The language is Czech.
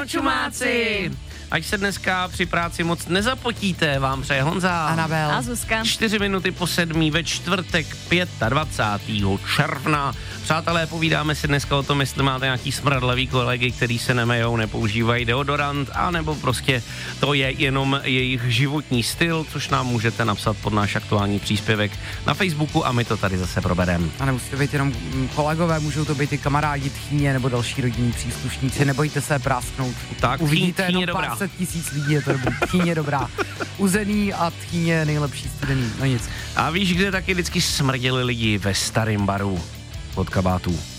Ráno čumáci! Ať se dneska při práci moc nezapotíte, vám přeje Honza. Anabel. A Zuzka. 4 minuty po 7 ve čtvrtek 25. června. Přátelé, povídáme si dneska o tom, jestli máte nějaký smradlavý kolegy, který se nemejou, nepoužívají deodorant, anebo prostě to je jenom jejich životní styl, což nám můžete napsat pod náš aktuální příspěvek na Facebooku a my to tady zase probereme. A nemusí to být jenom kolegové, můžou to být i kamarádi, tchýně nebo další rodinní příslušníci, nebojte se prásknout. Tak, uvidíte tchýně jenom dobrá. pár set tisíc lidí, je to dobrý. Tchýně dobrá. Uzený a tchýně nejlepší studený, no nic. A víš, kde taky vždycky smrděli lidi? Ve starém baru od kabátů.